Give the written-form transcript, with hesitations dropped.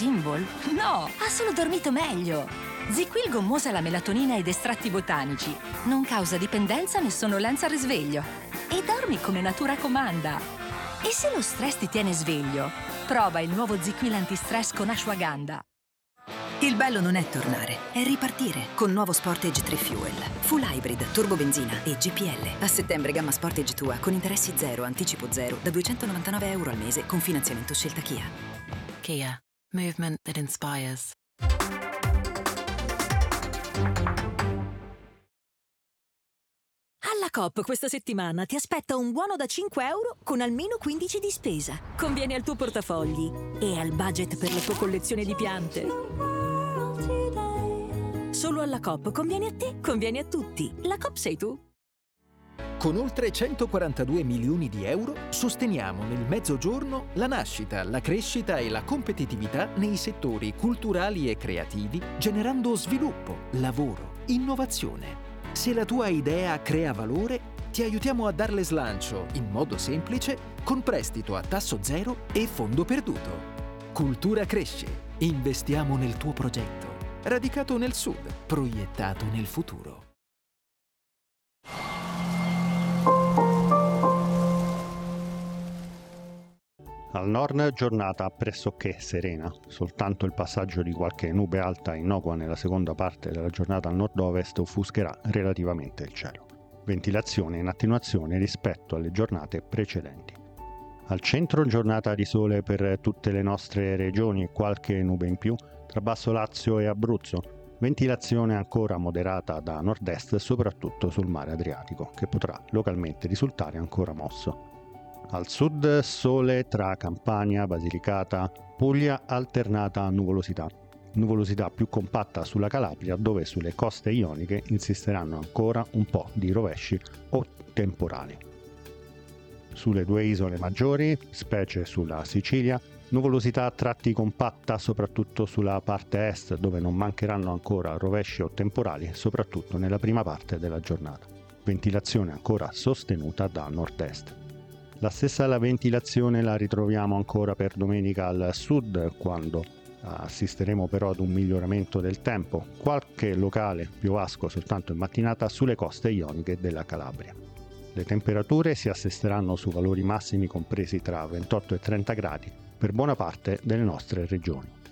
Symbol? No, ha solo dormito meglio. ZzzQuil gommosa la melatonina ed estratti botanici. Non causa dipendenza né sonnolenza al risveglio. E dormi come natura comanda. E se lo stress ti tiene sveglio, prova il nuovo ZzzQuil antistress con ashwagandha. Il bello non è tornare, è ripartire con nuovo Sportage 3 Fuel. Full hybrid, turbobenzina e GPL. A settembre gamma Sportage Tua con interessi zero, anticipo zero, da €299 al mese con finanziamento scelta Kia. Kia. Movement that inspires. Alla Coop questa settimana ti aspetta un buono da €5 con almeno 15 di spesa. Conviene al tuo portafogli e al budget per la tua collezione di piante. Solo alla Coop conviene a te, conviene a tutti. La Coop sei tu. Con oltre 142 milioni di euro sosteniamo nel Mezzogiorno la nascita, la crescita e la competitività nei settori culturali e creativi, generando sviluppo, lavoro, innovazione. Se la tua idea crea valore, ti aiutiamo a darle slancio in modo semplice con prestito a tasso zero e fondo perduto. Cultura cresce. Investiamo nel tuo progetto. Radicato nel sud, proiettato nel futuro. Al nord giornata pressoché serena, soltanto il passaggio di qualche nube alta innocua nella seconda parte della giornata al nord-ovest offuscherà relativamente il cielo. Ventilazione in attenuazione rispetto alle giornate precedenti. Al centro giornata di sole per tutte le nostre regioni e qualche nube in più tra Basso Lazio e Abruzzo. Ventilazione ancora moderata da nord-est soprattutto sul mare Adriatico, che potrà localmente risultare ancora mosso. Al sud sole tra Campania, Basilicata, Puglia alternata a nuvolosità. Nuvolosità più compatta sulla Calabria, dove sulle coste ioniche insisteranno ancora un po' di rovesci o temporali. Sulle due isole maggiori, specie sulla Sicilia, nuvolosità a tratti compatta soprattutto sulla parte est, dove non mancheranno ancora rovesci o temporali, soprattutto nella prima parte della giornata. Ventilazione ancora sostenuta da nord-est. La stessa ventilazione la ritroviamo ancora per domenica al sud, quando assisteremo però ad un miglioramento del tempo, qualche locale piovasco soltanto in mattinata sulle coste ioniche della Calabria. Le temperature si assesteranno su valori massimi compresi tra 28 e 30 gradi per buona parte delle nostre regioni.